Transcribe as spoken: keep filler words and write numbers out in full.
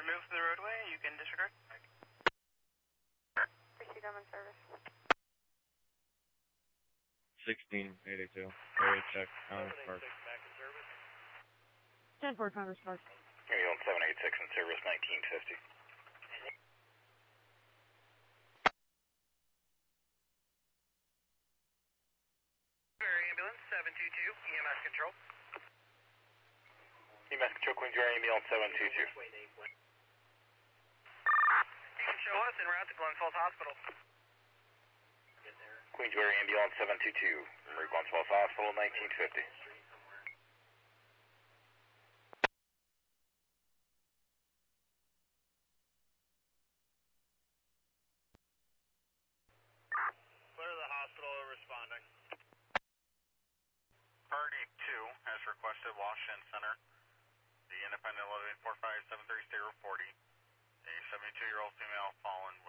move to the roadway, you can disregard. Proceed on service. sixteen eighty-two. Area check, Congress Park. ten four Congress Park. Ambulance seven eighty-six in service, nineteen fifty. Ambulance seven two two, E M S control. E M S control, Queensbury Ambulance seven two two. You can show us en route to Glens Falls Hospital. Queensbury Ambulance seven two two, en route Glens Falls Hospital, nineteen fifty. Clear the hospital responding. Priority two has requested Washington Center. The independent elevated four five seven three zero forty. A seventy-two-year-old female fallen